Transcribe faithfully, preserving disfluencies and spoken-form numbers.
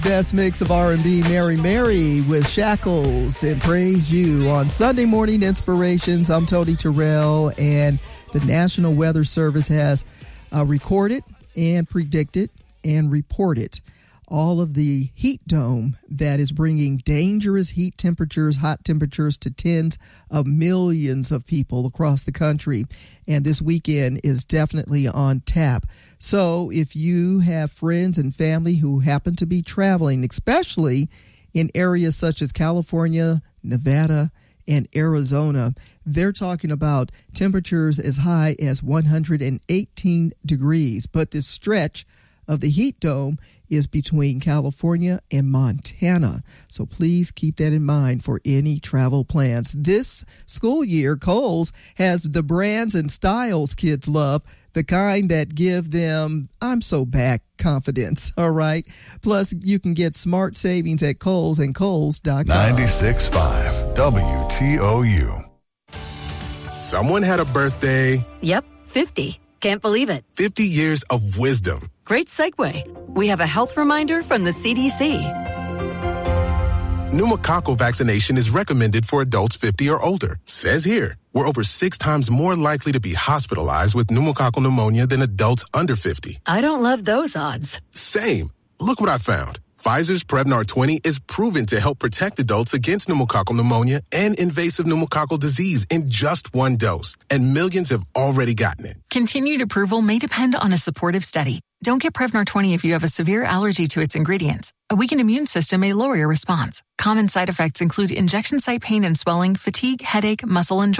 Best mix of R and B, Mary Mary with Shackles and Praise You on Sunday Morning Inspirations. I'm Tony Terrell, and the National Weather Service has uh, recorded and predicted and reported all of the heat dome that is bringing dangerous heat temperatures, hot temperatures to tens of millions of people across the country. And this weekend is definitely on tap. So if you have friends and family who happen to be traveling, especially in areas such as California, Nevada, and Arizona, they're talking about temperatures as high as one hundred eighteen degrees. But this stretch of the heat dome is between California and Montana. So please keep that in mind for any travel plans. This school year, Kohl's has the brands and styles kids love, the kind that give them, I'm so back, confidence, all right? Plus, you can get smart savings at Kohl's and Kohl's dot com. ninety-six point five W T O U. Someone had a birthday. Yep, fifty. Can't believe it. fifty years of wisdom. Great segue. We have a health reminder from the C D C. Pneumococcal vaccination is recommended for adults fifty or older. Says here, we're over six times more likely to be hospitalized with pneumococcal pneumonia than adults under fifty. I don't love those odds. Same. Look what I found. Pfizer's Prevnar twenty is proven to help protect adults against pneumococcal pneumonia and invasive pneumococcal disease in just one dose. And millions have already gotten it. Continued approval may depend on a supportive study. Don't get Prevnar twenty if you have a severe allergy to its ingredients. A weakened immune system may lower your response. Common side effects include injection site pain and swelling, fatigue, headache, muscle and joint